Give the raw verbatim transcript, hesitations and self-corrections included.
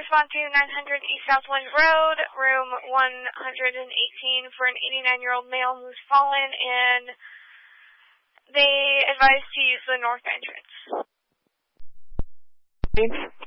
respond to nine hundred East Southwind Road, room one hundred eighteen, for an eighty-nine-year-old male who's fallen, and they advise to use the north entrance.